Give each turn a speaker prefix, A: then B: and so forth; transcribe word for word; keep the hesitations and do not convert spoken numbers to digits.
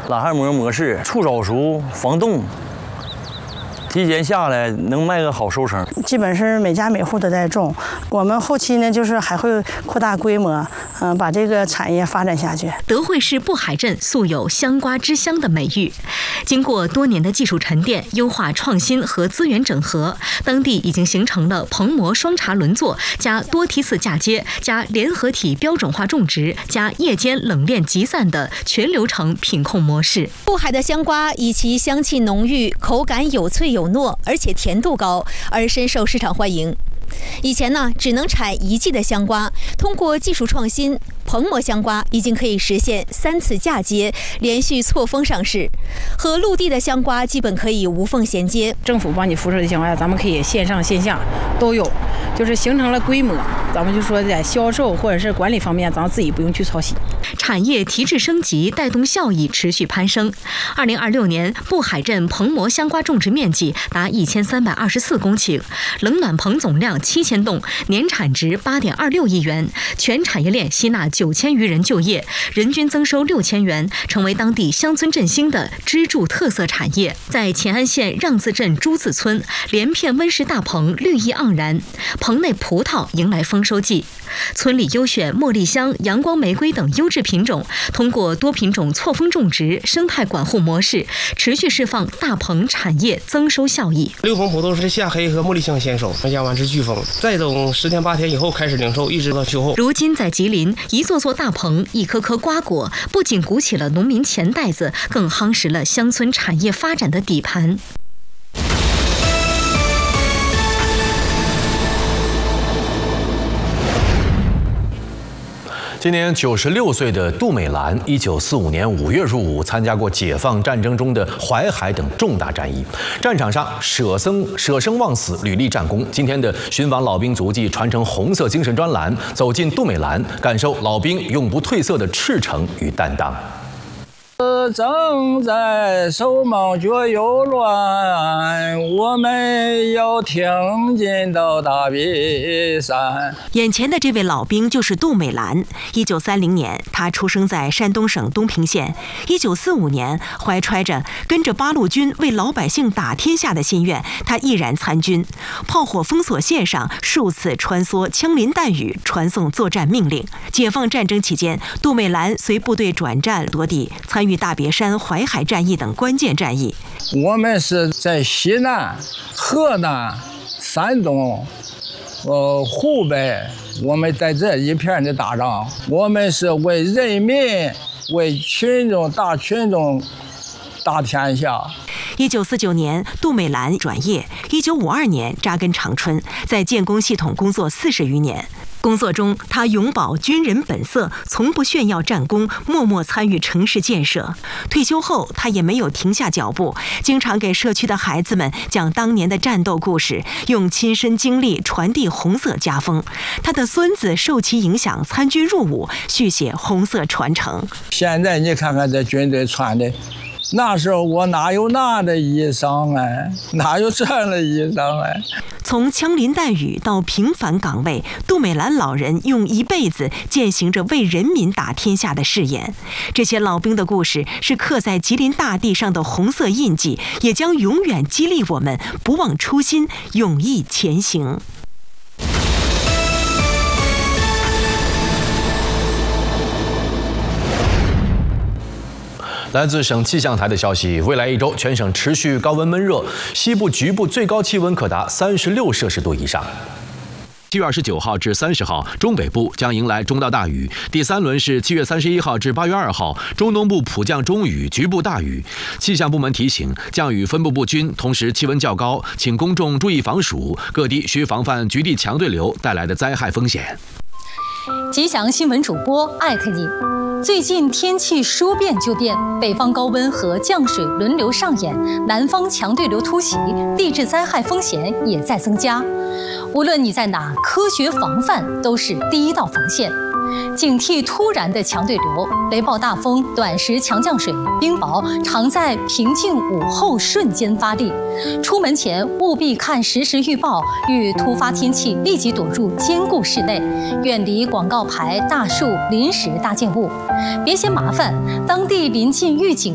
A: 拉汉模模式，处早熟，防冻。 提前下来能卖个好收成，
B: 基本是每家每户都在种。我们后期呢，就是还会扩大规模，嗯、呃，把这个产业发展下去。
C: 德惠市布海镇素有“香瓜之乡”的美誉，经过多年的技术沉淀、优化创新和资源整合，当地已经形成了棚模双茬轮作加多梯次嫁接加联合体标准化种植加夜间冷链集散的全流程品控模式。
D: 布海的香瓜以其香气浓郁、口感有脆有糯，而且甜度高，而深受市场欢迎。以前呢，只能产一季的香瓜，通过技术创新，棚模香瓜已经可以实现三次嫁接，连续错峰上市，和陆地的香瓜基本可以无缝衔接。
E: 政府帮你扶持的情况下，咱们可以线上线下都有，就是形成了规模。咱们就说在销售或者是管理方面，咱们自己不用去操心。
C: 产业提质升级，带动效益持续攀升。二零二六年，布海镇棚模香瓜种植面积达一千三百二十四公顷，冷暖棚总量七千栋，年产值八点二六亿元，全产业链吸纳九千余人就业，人均增收六千元，成为当地乡村振兴的支柱特色产业。在乾安县让字镇朱字村，连片温室大棚绿意盎然，棚内葡萄迎来丰收季。村里优选茉莉香、阳光玫瑰等优质品种，通过多品种错峰种植、生态管护模式，持续释放大棚产业增收效益。
F: 六棚葡萄是夏黑和茉莉香先收，分家完是飓风，再等十天八天以后开始零售，一直到秋后。
C: 如今在吉林，一座座大棚，一颗颗瓜果，不仅鼓起了农民钱袋子，更夯实了乡村产业发展的底盘。
G: 今年九十六岁的杜美兰，一九四五年五月入伍，参加过解放战争中的淮海等重大战役，战场上舍生舍生忘死，屡立战功。今天的《寻访老兵足迹，传承红色精神》专栏，走进杜美兰，感受老兵永不褪色的赤诚与担当。
H: 正在手忙脚又乱，我们要挺进到大别山。
C: 眼前的这位老兵就是杜美兰。一九三零年，她出生在山东省东平县。一九四五年，怀揣着跟着八路军为老百姓打天下的心愿，她毅然参军。炮火封锁线上，数次穿梭枪林弹雨，传送作战命令。解放战争期间，杜美兰随部队转战多地，参与大别山、淮海战役等关键战役。
H: 我们是在西南、河南、山东、呃湖北，我们在这一片的打仗，我们是为人民、为群众、大群众打天下。
C: 一九四九年，杜美兰转业。一九五二年扎根长春，在建工系统工作四十余年。工作中，他永葆军人本色，从不炫耀战功，默默参与城市建设。退休后，他也没有停下脚步，经常给社区的孩子们讲当年的战斗故事，用亲身经历传递红色家风。他的孙子受其影响参军入伍，续写红色传承。
H: 现在你看看这军队穿的，那时候我哪有那的衣裳哎，哪有这样的衣裳哎。
C: 从枪林弹雨到平凡岗位，杜美兰老人用一辈子践行着为人民打天下的誓言。这些老兵的故事是刻在吉林大地上的红色印记，也将永远激励我们不忘初心，勇毅前行。
G: 来自省气象台的消息，未来一周全省持续高温闷热，西部局部最高气温可达三十六摄氏度以上。七月二十九号至三十号，中北部将迎来中到大雨。第三轮是七月三十一号至八月二号，中东部普降中雨，局部大雨。气象部门提醒，降雨分布不均，同时气温较高，请公众注意防暑，各地需防范局地强对流带来的灾害风险。
I: 吉祥新闻主播艾特你。最近天气说变就变，北方高温和降水轮流上演，南方强对流突袭，地质灾害风险也在增加。无论你在哪，科学防范都是第一道防线。警惕突然的强对流、雷暴大风、短时强降水、冰雹，常在平静午后瞬间发力。出门前务必看实时预报，遇突发天气立即躲入坚固室内，远离广告牌、大树、临时搭建物。别嫌麻烦，当地临近预警